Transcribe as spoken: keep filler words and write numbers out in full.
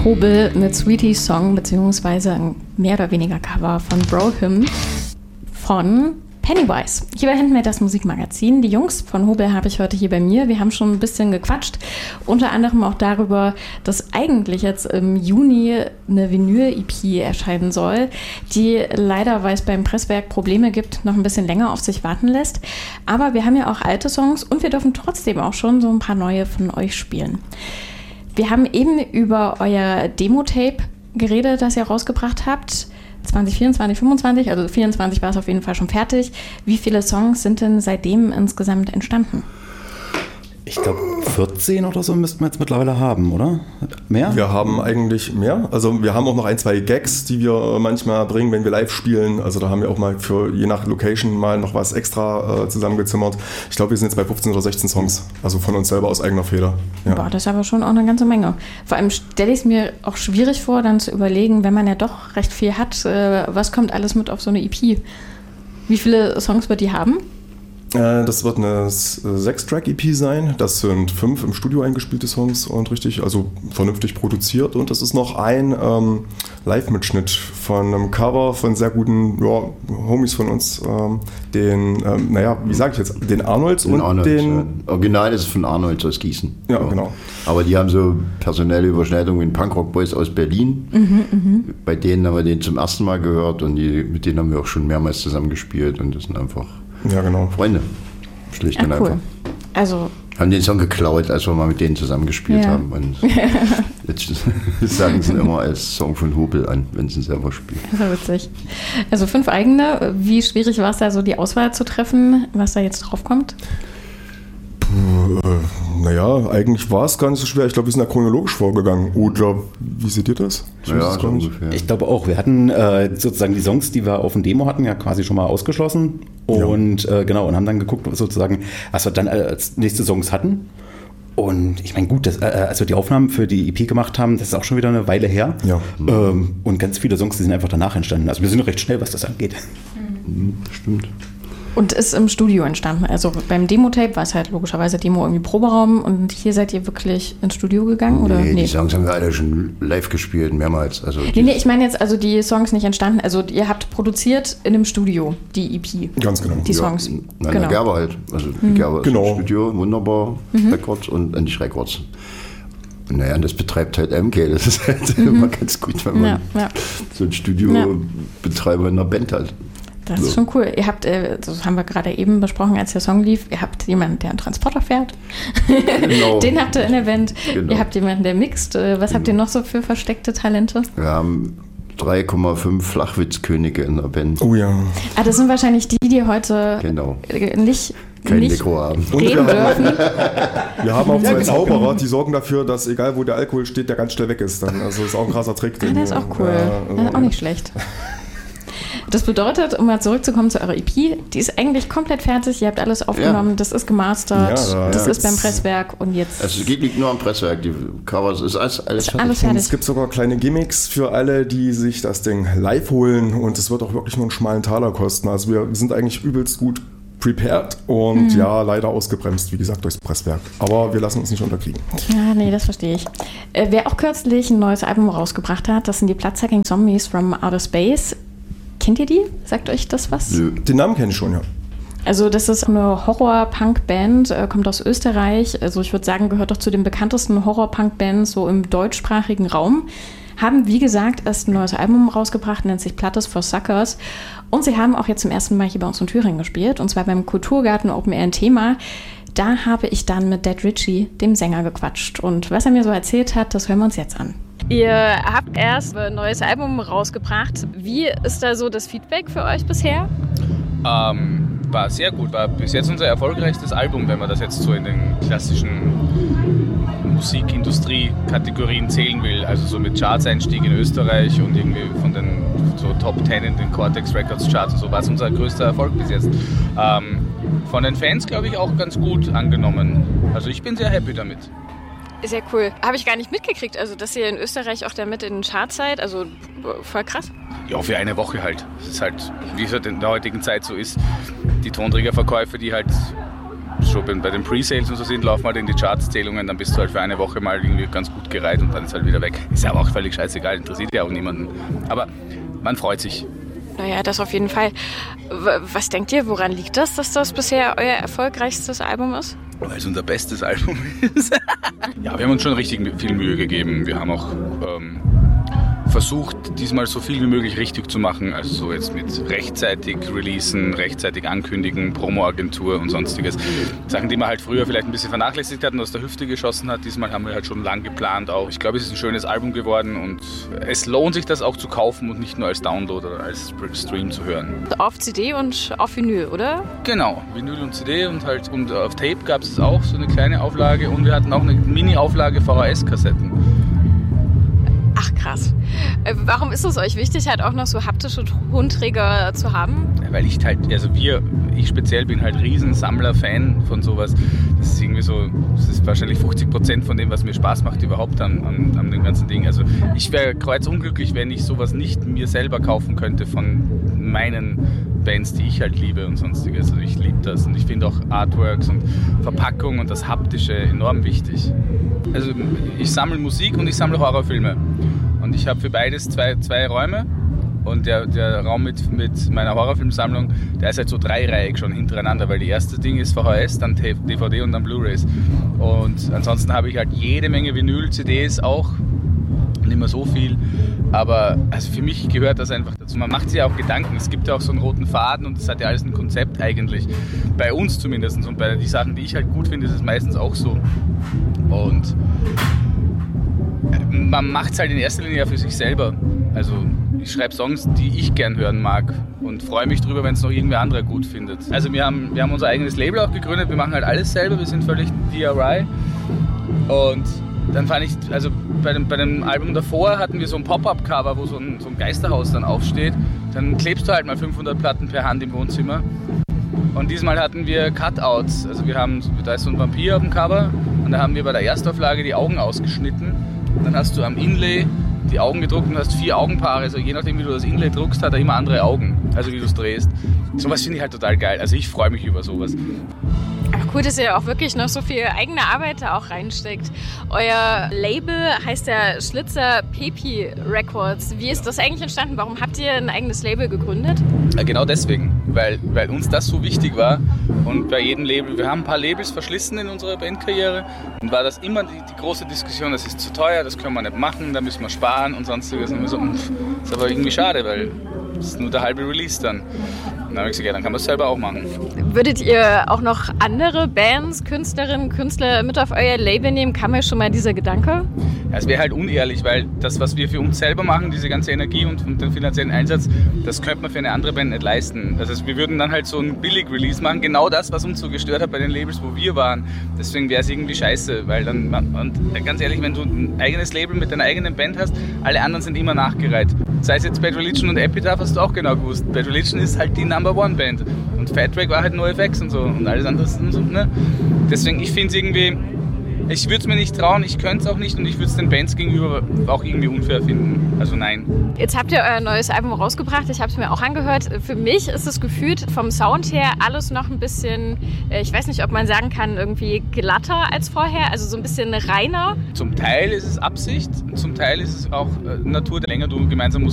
Hobel mit Sweeties Song, beziehungsweise ein mehr oder weniger Cover von Brohim von Pennywise. Hier bei Handmade, das Musikmagazin. Die Jungs von Hobel habe ich heute hier bei mir. Wir haben schon ein bisschen gequatscht, unter anderem auch darüber, dass eigentlich jetzt im Juni eine Vinyl-E P erscheinen soll, die leider, weil es beim Presswerk Probleme gibt, noch ein bisschen länger auf sich warten lässt. Aber wir haben ja auch alte Songs und wir dürfen trotzdem auch schon so ein paar neue von euch spielen. Wir haben eben über euer Demo-Tape geredet, das ihr rausgebracht habt. zwanzig vierundzwanzig, fünfundzwanzig, also vierundzwanzig war es auf jeden Fall schon fertig. Wie viele Songs sind denn seitdem insgesamt entstanden? Ich glaube, vierzehn oder so müssten wir jetzt mittlerweile haben, oder? Mehr? Wir haben eigentlich mehr. Also wir haben auch noch ein, zwei Gags, die wir manchmal bringen, wenn wir live spielen. Also da haben wir auch mal für je nach Location mal noch was extra äh, zusammengezimmert. Ich glaube, wir sind jetzt bei fünfzehn oder sechzehn Songs. Also von uns selber aus eigener Feder. Ja. Boah, das ist aber schon auch eine ganze Menge. Vor allem stelle ich es mir auch schwierig vor, dann zu überlegen, wenn man ja doch recht viel hat, äh, was kommt alles mit auf so eine E P? Wie viele Songs wird die haben? Das wird eine sechs-Track-E P sein. Das sind fünf im Studio eingespielte Songs und richtig, also vernünftig produziert. Und das ist noch ein ähm, Live-Mitschnitt von einem Cover von sehr guten ja, Homies von uns. Ähm, den, ähm, naja, wie sage ich jetzt, den Arnolds den und Arnold, den... Ja. Original ist von Arnold aus Gießen. Ja, ja, genau. Aber die haben so personelle Überschneidungen mit Punkrock Boys aus Berlin. Mhm, mh. Bei denen haben wir den zum ersten Mal gehört und die, mit denen haben wir auch schon mehrmals zusammengespielt und das sind einfach... Ja, genau. Freunde. Schlicht und ah, cool. einfach. Also haben den Song geklaut, als wir mal mit denen zusammengespielt ja. haben. Und jetzt sagen sie immer als Song von Hobel an, wenn sie selber spielen. Das ist witzig. Also fünf eigene. Wie schwierig war es da so, die Auswahl zu treffen, was da jetzt drauf kommt? Naja, eigentlich war es gar nicht so schwer. Ich glaube, wir sind da chronologisch vorgegangen. Oder wie seht ihr das? Ich, ja, das so ungefähr. Ich glaube auch. Wir hatten äh, sozusagen die Songs, die wir auf dem Demo hatten, ja quasi schon mal ausgeschlossen. Und ja. äh, genau, und haben dann geguckt, sozusagen, was wir dann als nächste Songs hatten. Und ich meine, gut, das, äh, als wir die Aufnahmen für die E P gemacht haben, das ist auch schon wieder eine Weile her. Ja. Ähm, und ganz viele Songs, die sind einfach danach entstanden. Also wir sind recht schnell, was das angeht. Mhm. Stimmt. Und ist im Studio entstanden. Also beim Demo-Tape war es halt logischerweise Demo irgendwie Proberaum und hier seid ihr wirklich ins Studio gegangen? Oder? Nee, nee, die Songs haben wir alle schon live gespielt, mehrmals. Also nee, nee, ich meine jetzt also die Songs nicht entstanden. Also ihr habt produziert in einem Studio die E P. Ganz genau. Die Songs. Ja, nein, genau. der Gerber halt. Also die mhm. Gerber ist genau. im Studio, wunderbar, mhm. Records und äh, nicht Records. Und naja, das betreibt halt M K. Das ist halt mhm. immer ganz gut, wenn man ja, ja. so einen Studiobetreiber in der Band hat. Das ist schon cool. Ihr habt, das haben wir gerade eben besprochen, als der Song lief, ihr habt jemanden, der einen Transporter fährt. Genau. Den habt ihr in der Band. Genau. Ihr habt jemanden, der mixt. Was genau. habt ihr noch so für versteckte Talente? Wir haben drei Komma fünf Flachwitzkönige in der Band. Oh ja. Ah, das sind wahrscheinlich die, die heute genau. nicht... Kein nicht Mikro haben. Reden dürfen. Wir haben auch zwei Zauberer, die sorgen dafür, dass egal wo der Alkohol steht, der ganz schnell weg ist. Dann. Also das ist auch ein krasser Trick. Ah, der ist auch cool. Ja, also das ist auch nicht schlecht. Das bedeutet, um mal zurückzukommen zu eurer E P, die ist eigentlich komplett fertig, ihr habt alles aufgenommen, ja. das ist gemastert, ja, das ja. ist beim Presswerk und jetzt... Also es liegt nur am Presswerk, die Covers ist alles, alles, fertig. alles fertig. Es gibt sogar kleine Gimmicks für alle, die sich das Ding live holen und es wird auch wirklich nur einen schmalen Taler kosten. Also wir sind eigentlich übelst gut prepared und mhm. ja, leider ausgebremst, wie gesagt, durchs Presswerk. Aber wir lassen uns nicht unterkriegen. Ja, nee, das verstehe ich. Äh, wer auch kürzlich ein neues Album rausgebracht hat, das sind die Bloodsucking Zombies from Outer Space. Kennt ihr die? Sagt euch das was? Nö. Den Namen kenne ich schon, ja. Also das ist eine Horror-Punk-Band, äh, kommt aus Österreich. Also ich würde sagen, gehört doch zu den bekanntesten Horror-Punk-Bands so im deutschsprachigen Raum. Haben, wie gesagt, erst ein neues Album rausgebracht, nennt sich Plattes for Suckers. Und sie haben auch jetzt zum ersten Mal hier bei uns in Thüringen gespielt. Und zwar beim Kulturgarten Open Air in Thema. Da habe ich dann mit Dead Richie, dem Sänger, gequatscht. Und was er mir so erzählt hat, das hören wir uns jetzt an. Ihr habt erst ein neues Album rausgebracht. Wie ist da so das Feedback für euch bisher? Ähm, war sehr gut. War bis jetzt unser erfolgreichstes Album, wenn man das jetzt so in den klassischen Musikindustrie-Kategorien zählen will. Also so mit Charts-Einstieg in Österreich und irgendwie von den so Top Ten in den Cortex Records Charts und so war es unser größter Erfolg bis jetzt. Ähm, von den Fans, glaube ich, auch ganz gut angenommen. Also ich bin sehr happy damit. Sehr cool. Habe ich gar nicht mitgekriegt, also dass ihr in Österreich auch damit in den Charts seid, also voll krass. Ja, für eine Woche halt. Das ist halt, wie es halt in der heutigen Zeit so ist, die Tonträgerverkäufe, die halt schon bei den Pre-Sales und so sind, laufen halt in die Charts-Zählungen, dann bist du halt für eine Woche mal irgendwie ganz gut gereiht und dann ist halt wieder weg. Ist ja aber auch völlig scheißegal, interessiert ja auch niemanden. Aber man freut sich. Naja, das auf jeden Fall. Was denkt ihr, woran liegt das, dass das bisher euer erfolgreichstes Album ist? Weil es unser bestes Album ist. Ja, wir haben uns schon richtig viel Mühe gegeben. Wir haben auch ähm, versucht, diesmal so viel wie möglich richtig zu machen. Also so jetzt mit rechtzeitig releasen, rechtzeitig ankündigen, Promo-Agentur und sonstiges. Sachen, die man halt früher vielleicht ein bisschen vernachlässigt hat und aus der Hüfte geschossen hat. Diesmal haben wir halt schon lang geplant auch. Ich glaube, es ist ein schönes Album geworden und es lohnt sich, das auch zu kaufen und nicht nur als Download oder als Stream zu hören. Auf C D und auf Vinyl, oder? Genau, Vinyl und C D und halt und auf Tape gab es auch so eine kleine Auflage und wir hatten auch eine Mini-Auflage V H S-Kassetten. Ach krass. Warum ist es euch wichtig, halt auch noch so haptische Tonträger zu haben? Ja, weil ich halt, also wir, ich speziell bin halt Riesensammler-Fan von sowas. Das ist irgendwie so, das ist wahrscheinlich fünfzig Prozent von dem, was mir Spaß macht überhaupt an, an, an dem ganzen Ding. Also ich wäre kreuzunglücklich, wenn ich sowas nicht mir selber kaufen könnte von meinen Bands, die ich halt liebe und sonstiges. Also ich liebe das und ich finde auch Artworks und Verpackung und das Haptische enorm wichtig. Also ich sammle Musik und ich sammle Horrorfilme. Und ich habe für beides zwei, zwei Räume. Und der, der Raum mit, mit meiner Horrorfilmsammlung, der ist halt so dreireihig schon hintereinander, weil die erste Ding ist V H S, dann D V D und dann Blu-rays. Und ansonsten habe ich halt jede Menge Vinyl, C Ds auch. Nicht mehr so viel. Aber also für mich gehört das einfach dazu. Man macht sich ja auch Gedanken. Es gibt ja auch so einen roten Faden und das hat ja alles ein Konzept eigentlich. Bei uns zumindest. Und bei den Sachen, die ich halt gut finde, ist es meistens auch so. Und man macht es halt in erster Linie ja für sich selber. Also ich schreibe Songs, die ich gern hören mag und freue mich drüber, wenn es noch irgendwer anderer gut findet. Also wir haben, wir haben unser eigenes Label auch gegründet. Wir machen halt alles selber. Wir sind völlig D I Y. Und dann fand ich, also bei dem, bei dem Album davor hatten wir so ein Pop-Up-Cover, wo so ein, so ein Geisterhaus dann aufsteht. Dann klebst du halt mal fünfhundert Platten per Hand im Wohnzimmer. Und diesmal hatten wir Cutouts. Also wir haben, da ist so ein Vampir auf dem Cover und da haben wir bei der Erstauflage die Augen ausgeschnitten. Und dann hast du am Inlay die Augen gedruckt und hast vier Augenpaare. Also je nachdem, wie du das Inlay druckst, hat er immer andere Augen. Also wie du es drehst. Sowas finde ich halt total geil. Also ich freue mich über sowas. Ach cool, dass ihr auch wirklich noch so viel eigene Arbeit da auch reinsteckt. Euer Label heißt ja Schlitzer Pepi Records. Wie ist das eigentlich entstanden? Warum habt ihr ein eigenes Label gegründet? Ja, genau deswegen, weil, weil uns das so wichtig war. Und bei jedem Label, wir haben ein paar Labels verschlissen in unserer Bandkarriere. Und war das immer die, die große Diskussion, das ist zu teuer, das können wir nicht machen, da müssen wir sparen und sonstiges. Und wir so, pff, das ist aber irgendwie schade, weil das ist nur der halbe Release dann. Und dann habe ich gesagt, ja, dann kann man es selber auch machen. Würdet ihr auch noch andere Bands, Künstlerinnen, Künstler mit auf euer Label nehmen? Kam mir schon mal dieser Gedanke? Ja, es wäre halt unehrlich, weil das, was wir für uns selber machen, diese ganze Energie und, und den finanziellen Einsatz, das könnte man für eine andere Band nicht leisten. Das heißt, wir würden dann halt so einen Billig-Release machen, genau das, was uns so gestört hat bei den Labels, wo wir waren. Deswegen wäre es irgendwie scheiße, weil dann, und ganz ehrlich, wenn du ein eigenes Label mit deiner eigenen Band hast, alle anderen sind immer nachgereiht. Sei es jetzt Bad Religion und Epitaph, hast du auch genau gewusst. Bad Religion ist halt die Number One Band und Fat Wreck war halt NoFX und so und alles andere und so, ne? Deswegen, ich finde es irgendwie, ich würde es mir nicht trauen, ich könnte es auch nicht und ich würde es den Bands gegenüber auch irgendwie unfair finden. Also nein. Jetzt habt ihr euer neues Album rausgebracht, ich habe es mir auch angehört. Für mich ist es gefühlt vom Sound her alles noch ein bisschen, ich weiß nicht, ob man sagen kann, irgendwie glatter als vorher, also so ein bisschen reiner. Zum Teil ist es Absicht, zum Teil ist es auch Natur. Je länger du gemeinsam